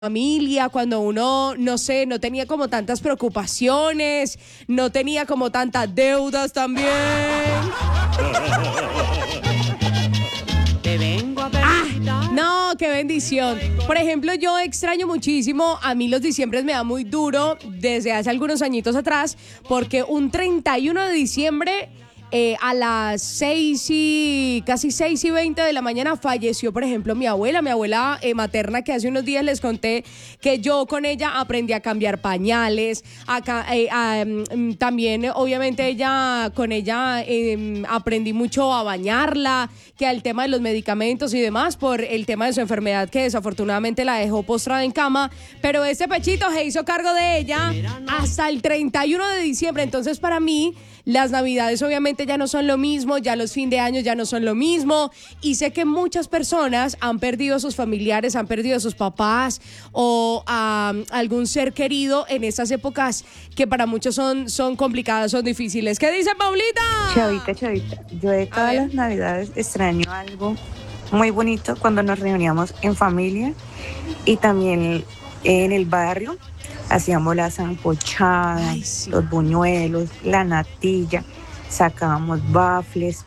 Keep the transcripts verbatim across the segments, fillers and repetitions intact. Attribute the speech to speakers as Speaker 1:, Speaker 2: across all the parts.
Speaker 1: familia, cuando uno, no sé, no tenía como tantas preocupaciones, no tenía como tantas deudas también.
Speaker 2: Te vengo a
Speaker 1: Ah, no, qué bendición. Por ejemplo, yo extraño muchísimo, a mí los diciembres me da muy duro desde hace algunos añitos atrás, porque un treinta y uno de diciembre... Eh, a las seis y casi seis y veinte de la mañana falleció, por ejemplo, mi abuela, mi abuela eh, materna, que hace unos días les conté que yo con ella aprendí a cambiar pañales, acá, eh, a, um, también obviamente ella con ella eh, aprendí mucho a bañarla, que al tema de los medicamentos y demás, por el tema de su enfermedad que desafortunadamente la dejó postrada en cama, pero ese pechito se hizo cargo de ella hasta el treinta y uno de diciembre, entonces para mí las navidades obviamente ya no son lo mismo, ya los fin de año ya no son lo mismo, y sé que muchas personas han perdido a sus familiares, han perdido a sus papás o a, a algún ser querido en estas épocas que para muchos son, son complicadas, son difíciles. ¿Qué dice Paulita?
Speaker 3: Chavita, chavita, yo de todas las navidades extraño algo muy bonito cuando nos reuníamos en familia y también en el barrio. Hacíamos la sancochada,
Speaker 1: Ay, sí.
Speaker 3: los buñuelos, la natilla, sacábamos bafles.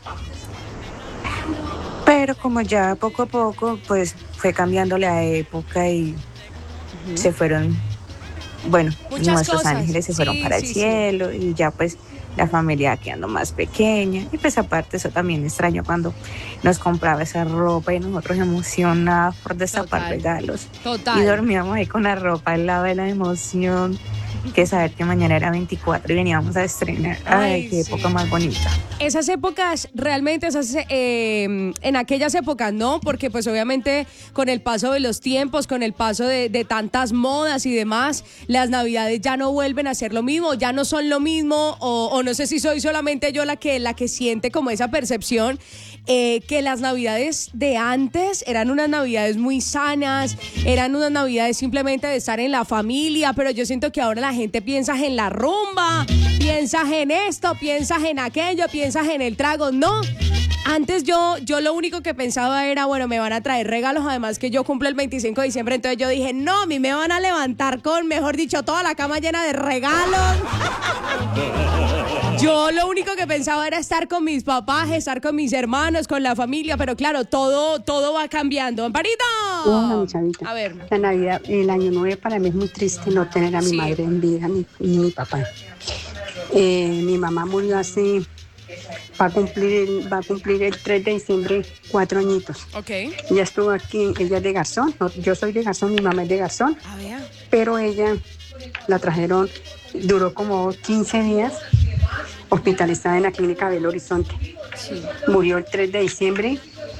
Speaker 3: Pero como ya poco a poco, pues fue cambiando la época y uh-huh. se fueron, bueno,
Speaker 1: Muchas
Speaker 3: nuestros
Speaker 1: cosas.
Speaker 3: ángeles se fueron
Speaker 1: Sí,
Speaker 3: para
Speaker 1: sí,
Speaker 3: el cielo sí. y ya pues la familia quedando más pequeña. Y pues aparte eso también extraño cuando nos compraba esa ropa y nosotros emocionados por destapar
Speaker 1: Total.
Speaker 3: regalos.
Speaker 1: Total.
Speaker 3: Y dormíamos ahí con la ropa al lado de la emoción, que saber que mañana era veinticuatro y veníamos a estrenar. Ay,
Speaker 1: Ay,
Speaker 3: qué
Speaker 1: sí.
Speaker 3: época más bonita.
Speaker 1: Esas épocas, realmente, esas, eh, en aquellas épocas, ¿no? Porque pues obviamente con el paso de los tiempos, con el paso de, de tantas modas y demás, las navidades ya no vuelven a ser lo mismo, ya no son lo mismo, o, o no sé si soy solamente yo la que, la que siente como esa percepción, eh, que las navidades de antes eran unas navidades muy sanas, eran unas navidades simplemente de estar en la familia, pero yo siento que ahora la gente piensa en la rumba, piensa en esto, piensa en aquello, piensa en el trago, no. Antes yo, yo lo único que pensaba era, bueno, me van a traer regalos, además que yo cumplo el veinticinco de diciembre, entonces yo dije, no, a mí me van a levantar con, mejor dicho, toda la cama llena de regalos. Yo lo único que pensaba era estar con mis papás, estar con mis hermanos, con la familia, pero claro, todo, todo va cambiando. ¡Amparito!
Speaker 4: Hola, mi chavita.
Speaker 1: A ver.
Speaker 4: La Navidad, el año nuevo para mí es muy triste no tener a mi
Speaker 1: Sí.
Speaker 4: madre en vida ni, ni mi papá. Eh, mi mamá murió hace, va a cumplir el, va a cumplir el tres de diciembre cuatro añitos.
Speaker 1: Ok.
Speaker 4: Ella estuvo aquí, ella es de Garzón, no, yo soy de Garzón, mi mamá es de Garzón,
Speaker 1: A ver.
Speaker 4: pero ella la trajeron, duró como quince días hospitalizada en la clínica Belo Horizonte.
Speaker 1: Sí.
Speaker 4: Murió el tres de diciembre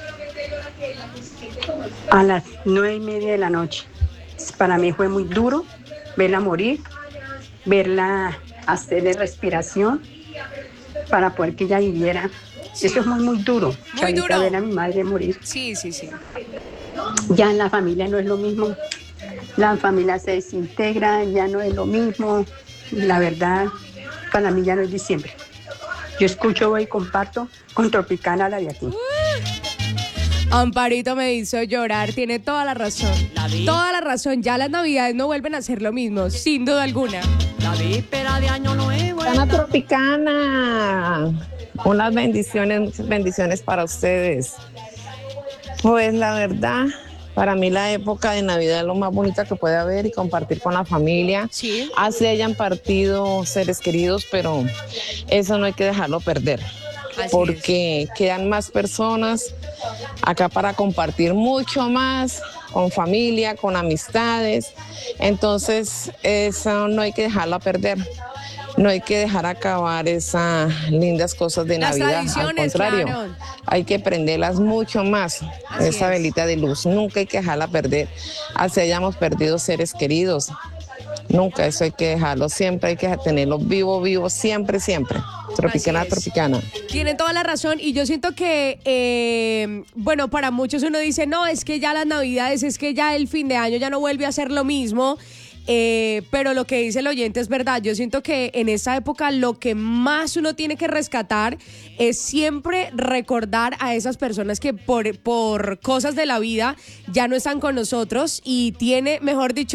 Speaker 4: a las nueve y media de la noche. Para mí fue muy duro verla morir, verla hacerle respiración para poder que ella viviera.
Speaker 1: Sí.
Speaker 4: Eso es muy, muy duro.
Speaker 1: Muy
Speaker 4: Chavita,
Speaker 1: duro.
Speaker 4: ver a mi madre morir.
Speaker 1: Sí, sí, sí.
Speaker 4: Ya en la familia no es lo mismo. La familia se desintegra, ya no es lo mismo. La verdad, para mí ya no es diciembre. Yo escucho y comparto con Tropicana, la de aquí.
Speaker 1: Amparito me hizo llorar, tiene toda la razón.
Speaker 2: La vi.
Speaker 1: Toda la razón, ya las navidades no vuelven a ser lo mismo, sin duda alguna.
Speaker 2: La víspera de Año Nuevo.
Speaker 5: Ana Tropicana, unas bendiciones, bendiciones para ustedes. Pues la verdad, para mí la época de Navidad es lo más bonita que puede haber y compartir con la familia.
Speaker 1: Sí.
Speaker 5: Así hayan partido seres queridos, pero eso no hay que dejarlo perder.
Speaker 1: Así
Speaker 5: Porque
Speaker 1: es.
Speaker 5: quedan más personas acá para compartir mucho más con familia, con amistades. Entonces, eso no hay que dejarla perder. No hay que dejar acabar esas lindas cosas de
Speaker 1: Las
Speaker 5: Navidad. Al
Speaker 1: tradiciones,
Speaker 5: contrario,
Speaker 1: claro.
Speaker 5: hay que prenderlas mucho más.
Speaker 1: Así
Speaker 5: Esa
Speaker 1: es.
Speaker 5: velita de luz. Nunca hay que dejarla perder. Así hayamos perdido seres queridos. Nunca, eso hay que dejarlo. Siempre hay que tenerlo vivo, vivo, siempre, siempre. Tropicana,
Speaker 1: Así es.
Speaker 5: tropicana.
Speaker 1: Tienen toda la razón y yo siento que, eh, bueno, para muchos uno dice, no, es que ya las navidades, es que ya el fin de año ya no vuelve a ser lo mismo. Eh, pero lo que dice el oyente es verdad. Yo siento que en esta época lo que más uno tiene que rescatar es siempre recordar a esas personas que por, por cosas de la vida ya no están con nosotros y tiene, mejor dicho,